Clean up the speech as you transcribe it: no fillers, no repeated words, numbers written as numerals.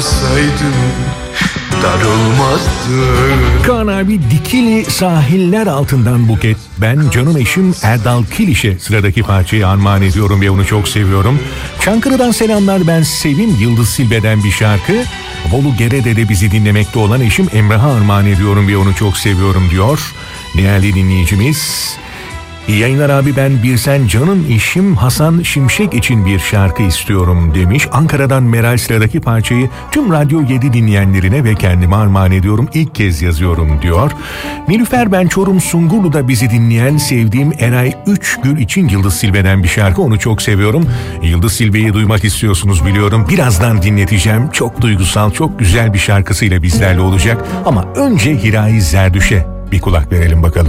olmasaydı darılmazdı. Kaan abi Dikili sahiller altından buket. Ben canım eşim Erdal Kiliş'e sıradaki parçayı armağan ediyorum ve onu çok seviyorum. Çankırı'dan selamlar, ben Sevim Yıldız Silbe'den bir şarkı. Bolu Gerede'de bizi dinlemekte olan eşim Emrah'a armağan ediyorum ve onu çok seviyorum diyor değerli dinleyicimiz. İyi yayınlar abi, ben bir sen canım eşim Hasan Şimşek için bir şarkı istiyorum demiş. Ankara'dan Meral sıradaki parçayı tüm Radyo 7 dinleyenlerine ve kendime armağan ediyorum. İlk kez yazıyorum diyor. Nilüfer, ben Çorum Sungurlu'da bizi dinleyen sevdiğim Eray Üçgül için Yıldız Silbe'den bir şarkı, onu çok seviyorum. Yıldız Silbe'yi duymak istiyorsunuz biliyorum. Birazdan dinleteceğim. Çok duygusal, çok güzel bir şarkısıyla bizlerle olacak. Ama önce Hirayi Zerdüş'e bir kulak verelim bakalım.